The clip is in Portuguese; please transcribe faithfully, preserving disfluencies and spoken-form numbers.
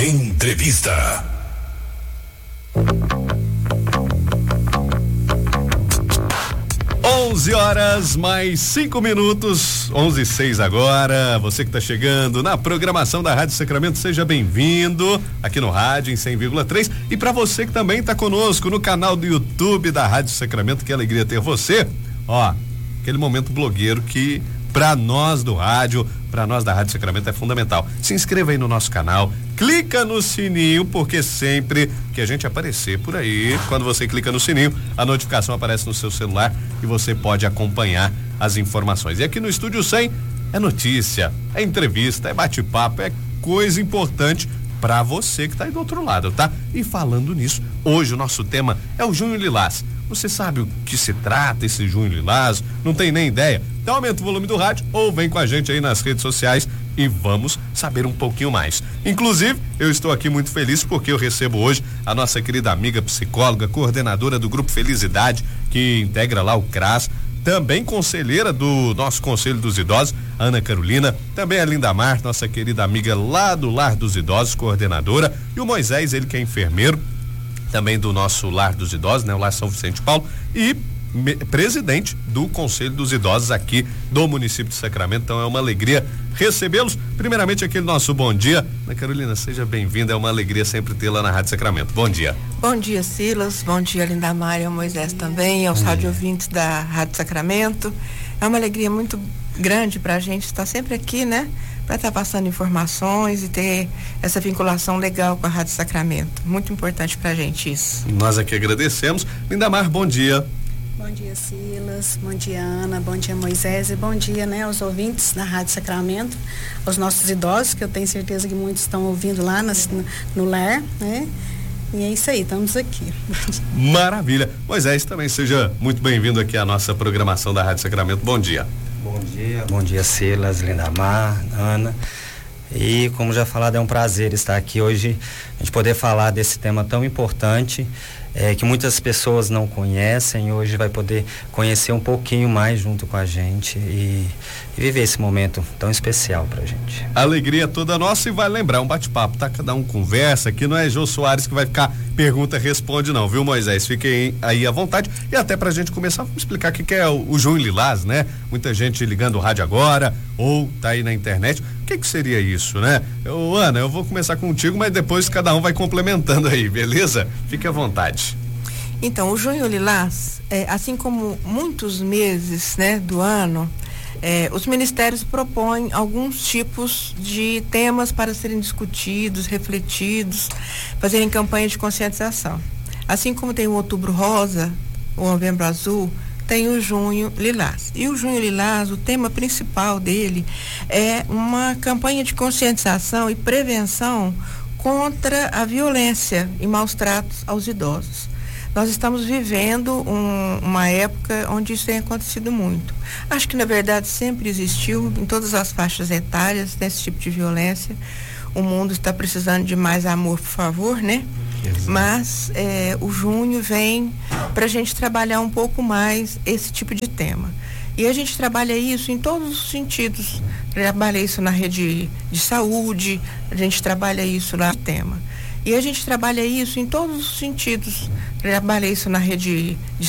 Entrevista. onze horas mais cinco minutos, onze e seis agora. Você que está chegando na programação da Rádio Sacramento, seja bem-vindo aqui no rádio em cem vírgula três. E para você que também está conosco no canal do YouTube da Rádio Sacramento, que alegria ter você. Ó, aquele momento blogueiro que para nós do rádio, para nós da Rádio Sacramento é fundamental. Se inscreva aí no nosso canal, clica no sininho, porque sempre que a gente aparecer por aí, quando você clica no sininho, a notificação aparece no seu celular e você pode acompanhar as informações. E aqui no Estúdio cem é notícia, é entrevista, é bate-papo, é coisa importante para você que tá aí do outro lado, tá? E falando nisso, hoje o nosso tema é o Junho Lilás. Você sabe o que se trata esse Junho Lilás? Não tem nem ideia? Então aumenta o volume do rádio ou vem com a gente aí nas redes sociais e vamos saber um pouquinho mais. Inclusive, eu estou aqui muito feliz porque eu recebo hoje a nossa querida amiga psicóloga, coordenadora do Grupo Felicidade, que integra lá o CRAS, também conselheira do nosso Conselho dos Idosos, Ana Carolina, também a Lindamar, nossa querida amiga lá do Lar dos Idosos, coordenadora, e o Moisés, ele que é enfermeiro, também do nosso Lar dos Idosos, né? O Lar São Vicente de Paulo, e me, presidente do Conselho dos Idosos aqui do município de Sacramento. Então é uma alegria recebê-los. Primeiramente aquele nosso bom dia. Ana Carolina, seja bem-vinda, é uma alegria sempre tê-la na Rádio Sacramento. Bom dia. Bom dia, Silas, bom dia, Lindamar e ao Moisés também, aos rádio ouvintes da Rádio Sacramento. É uma alegria muito grande pra gente estar sempre aqui, né? Para estar passando informações e ter essa vinculação legal com a Rádio Sacramento. Muito importante pra gente isso. Nós aqui agradecemos. Lindamar, bom dia. Bom dia, Silas, bom dia, Ana, bom dia, Moisés, e bom dia, né, aos ouvintes da Rádio Sacramento, aos nossos idosos, que eu tenho certeza que muitos estão ouvindo lá nas, no, no lar, né? E é isso aí, estamos aqui. Maravilha. Moisés, também seja muito bem-vindo aqui à nossa programação da Rádio Sacramento. Bom dia. Bom dia, bom dia, Silas, Lindamar, Ana. E como já falado, é um prazer estar aqui hoje, a gente poder falar desse tema tão importante, é, que muitas pessoas não conhecem. Hoje vai poder conhecer um pouquinho mais junto com a gente e, e viver esse momento tão especial pra gente. A alegria toda nossa, e vai lembrar, um bate-papo, tá? Cada um conversa, aqui não é Jô Soares que vai ficar pergunta, responde não, viu, Moisés? Fiquem aí à vontade. E até pra gente começar, vamos explicar o que, que é o, o Junho Lilás, né? Muita gente ligando o rádio agora, ou tá aí na internet. O que que seria isso, né? Eu, Ana, eu vou começar contigo, mas depois cada um vai complementando aí, beleza? Fique à vontade. Então, o Junho Lilás, é, assim como muitos meses, né, do ano, é, os ministérios propõem alguns tipos de temas para serem discutidos, refletidos, fazerem campanha de conscientização. Assim como tem o Outubro Rosa, o Novembro Azul, tem o Junho Lilás. E o Junho Lilás, o tema principal dele é uma campanha de conscientização e prevenção contra a violência e maus tratos aos idosos. Nós estamos vivendo um, uma época onde isso tem acontecido muito. Acho que, na verdade, sempre existiu em todas as faixas etárias desse tipo de violência. O mundo está precisando de mais amor, por favor, né? Exato. Mas é, o junho vem para a gente trabalhar um pouco mais esse tipo de tema. E a gente trabalha isso em todos os sentidos. Trabalha isso na rede de saúde, a gente trabalha isso lá no tema. E a gente trabalha isso em todos os sentidos. Trabalha isso na rede de